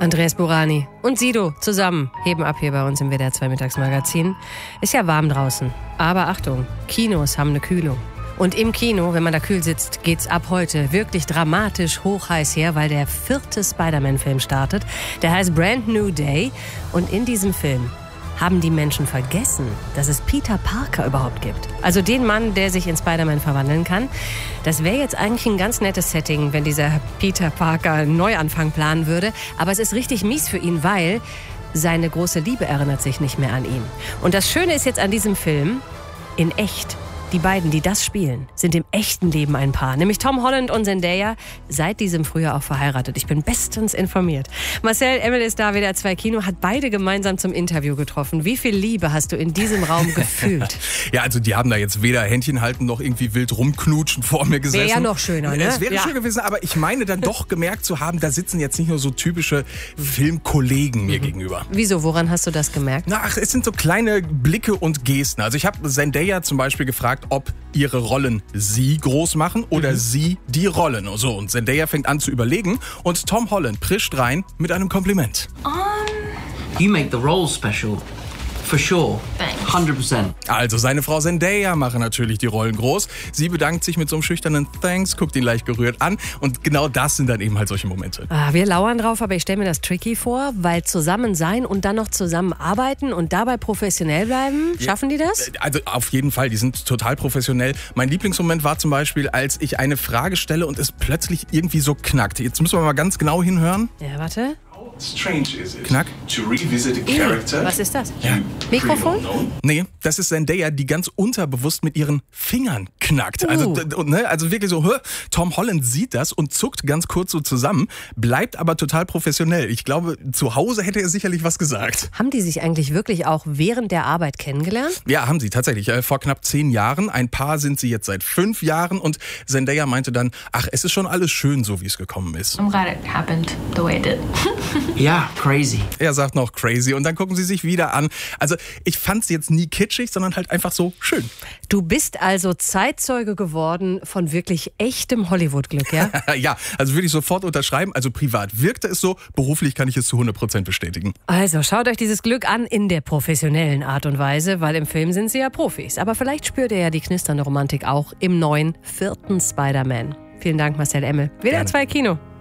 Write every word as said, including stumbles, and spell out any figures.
Andreas Burani und Sido zusammen heben ab hier bei uns im W D R zwei Mittagsmagazin. Ist ja warm draußen, aber Achtung, Kinos haben eine Kühlung. Und im Kino, wenn man da kühl sitzt, geht's ab heute wirklich dramatisch hochheiß her, weil der vierte Spider-Man-Film startet. Der heißt Brand New Day. Und in diesem Film haben die Menschen vergessen, dass es Peter Parker überhaupt gibt. Also den Mann, der sich in Spider-Man verwandeln kann. Das wäre jetzt eigentlich ein ganz nettes Setting, wenn dieser Peter Parker einen Neuanfang planen würde. Aber es ist richtig mies für ihn, weil seine große Liebe erinnert sich nicht mehr an ihn. Und das Schöne ist jetzt an diesem Film, in echt. Die beiden, die das spielen, sind im echten Leben ein Paar. Nämlich Tom Holland und Zendaya, seit diesem Frühjahr auch verheiratet. Ich bin bestens informiert. Marcel Emmel ist da, W D R zwei Kino, hat beide gemeinsam zum Interview getroffen. Wie viel Liebe hast du in diesem Raum gefühlt? Ja, also die haben da jetzt weder Händchen halten noch irgendwie wild rumknutschen vor mir gesessen. Wäre ja noch schöner, ne? Es wäre ja. schön gewesen, aber ich meine dann doch gemerkt zu haben, da sitzen jetzt nicht nur so typische Filmkollegen mir mhm. gegenüber. Wieso? Woran hast du das gemerkt? Na, ach, es sind so kleine Blicke und Gesten. Also ich habe Zendaya zum Beispiel gefragt, ob ihre Rollen sie groß machen oder mhm. sie die Rollen. So, und Zendaya fängt an zu überlegen und Tom Holland prischt rein mit einem Kompliment. Um, you make the role special. For sure. Thanks. hundert Prozent. Also seine Frau Zendaya macht natürlich die Rollen groß. Sie bedankt sich mit so einem schüchternen Thanks, guckt ihn leicht gerührt an und genau das sind dann eben halt solche Momente. Ah, wir lauern drauf, aber ich stelle mir das tricky vor, weil zusammen sein und dann noch zusammen arbeiten und dabei professionell bleiben, schaffen die das? Also auf jeden Fall, die sind total professionell. Mein Lieblingsmoment war zum Beispiel, als ich eine Frage stelle und es plötzlich irgendwie so knackt. Jetzt müssen wir mal ganz genau hinhören. Ja, warte. Strange is it Knack. to revisit a character. Was ist das? Ja. Mikrofon? Nee, das ist Zendaya, die ganz unterbewusst mit ihren Fingern knackt. Uh. Also, d- ne, also wirklich so, hä? Tom Holland sieht das und zuckt ganz kurz so zusammen, bleibt aber total professionell. Ich glaube, zu Hause hätte er sicherlich was gesagt. Haben die sich eigentlich wirklich auch während der Arbeit kennengelernt? Ja, haben sie tatsächlich. Äh, vor knapp zehn Jahren. Ein Paar sind sie jetzt seit fünf Jahren und Zendaya meinte dann, ach, es ist schon alles schön, so wie es gekommen ist. I'm glad it happened the way it did. Yeah, crazy. Er sagt noch crazy und dann gucken sie sich wieder an. Also ich fand es jetzt nie kitschig, sondern halt einfach so schön. Du bist also Zeitzeuge geworden von wirklich echtem Hollywood-Glück, ja? Ja, also würde ich sofort unterschreiben. Also privat wirkte es so, beruflich kann ich es zu hundert Prozent bestätigen. Also schaut euch dieses Glück an in der professionellen Art und Weise, weil im Film sind sie ja Profis. Aber vielleicht spürt ihr ja die knisternde Romantik auch im neuen vierten Spider-Man. Vielen Dank, Marcel Emmel. W D R zwei Kino.